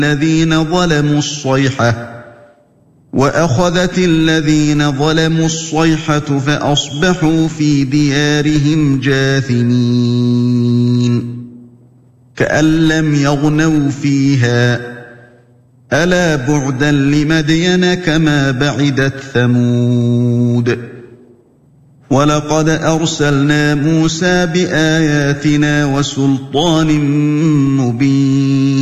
الذين ظلموا الصيحة وأخذت الذين ظلموا الصيحة فأصبحوا في ديارهم جاثمين كأن لم يغنوا فيها ألا بعدا لمدين كما بعدت ثمود ولقد أرسلنا موسى بآياتنا وسلطان مبين